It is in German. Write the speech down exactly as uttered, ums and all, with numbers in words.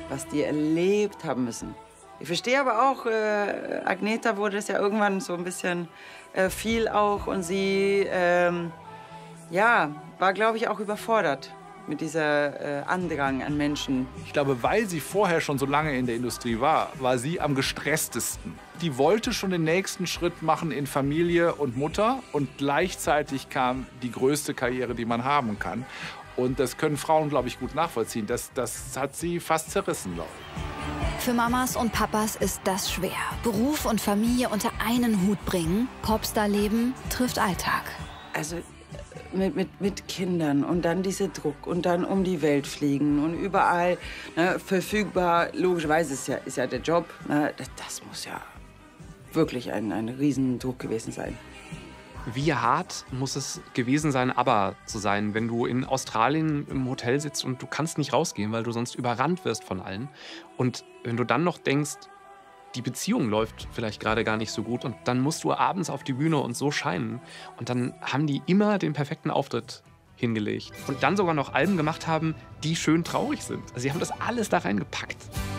was die erlebt haben müssen. Ich verstehe aber auch, äh, Agneta wurde es ja irgendwann so ein bisschen äh, viel auch. Und sie, ähm, ja, war, glaube ich, auch überfordert mit dieser äh, Andrang an Menschen. Ich glaube, weil sie vorher schon so lange in der Industrie war, war sie am gestresstesten. Die wollte schon den nächsten Schritt machen in Familie und Mutter. Und gleichzeitig kam die größte Karriere, die man haben kann. Und das können Frauen, glaube ich, gut nachvollziehen. Das, das hat sie fast zerrissen, glaube ich. Für Mamas und Papas ist das schwer. Beruf und Familie unter einen Hut bringen. Popstar-Leben trifft Alltag. Also mit, mit, mit Kindern und dann dieser Druck und dann um die Welt fliegen und überall ne, verfügbar. Logischerweise ist ja, ist ja der Job. Ne, das, das muss ja wirklich ein, ein Riesendruck gewesen sein. Wie hart muss es gewesen sein, ABBA zu sein, wenn du in Australien im Hotel sitzt und du kannst nicht rausgehen, weil du sonst überrannt wirst von allen. Und wenn du dann noch denkst, die Beziehung läuft vielleicht gerade gar nicht so gut und dann musst du abends auf die Bühne und so scheinen. Und dann haben die immer den perfekten Auftritt hingelegt. Und dann sogar noch Alben gemacht haben, die schön traurig sind. Also sie haben das alles da reingepackt.